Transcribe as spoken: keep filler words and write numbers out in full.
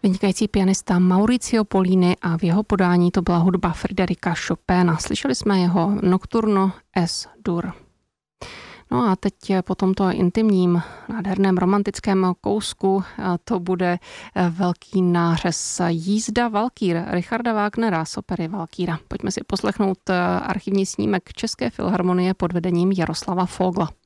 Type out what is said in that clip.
Vynikající pianista Maurizio Pollini a v jeho podání to byla hudba Fryderika Chopina. Slyšeli jsme jeho Nocturno es dur. No a teď po tomto intimním, nádherném romantickém kousku to bude velký nářez Jízda Valkýr Richarda Wagnera z opery Valkýra. Pojďme si poslechnout archivní snímek České filharmonie pod vedením Jaroslava Fogla.